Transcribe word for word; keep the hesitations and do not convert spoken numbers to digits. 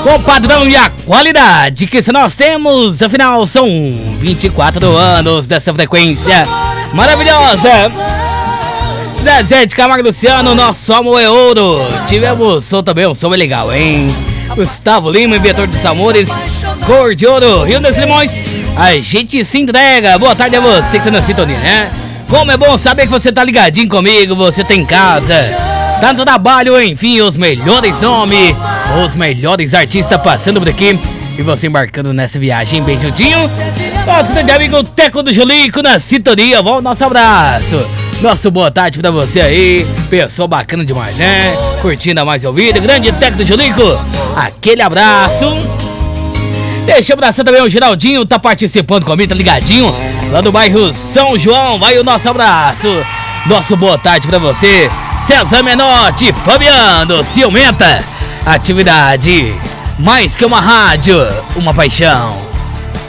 Com o padrão e a qualidade que nós temos, afinal são vinte e quatro anos dessa frequência maravilhosa. Zezé de Camargo Luciano, nosso amor é ouro. Tivemos som também, um som é legal, hein? Gustavo Lima, inventor dos amores, Cor de Ouro, Rio das Limões. A gente se entrega. Boa tarde a você que tá na sintonia, né? Como é bom saber que você tá ligadinho comigo, você tá em casa, tá no trabalho, enfim, os melhores nomes, os melhores artistas passando por aqui e você embarcando nessa viagem bem juntinho. Nosso grande amigo Teco do Julico na sintonia. Bom, nosso abraço. Nosso boa tarde pra você aí, pessoa bacana demais, né? Curtindo a mais ouvida, grande Teco do Julico, aquele abraço. Deixa eu abraçar também o Geraldinho, tá participando comigo, tá ligadinho, lá do bairro São João, vai o nosso abraço. Nosso boa tarde pra você, César Menotti, Fabiano, Ciumenta, atividade, mais que uma rádio, uma paixão.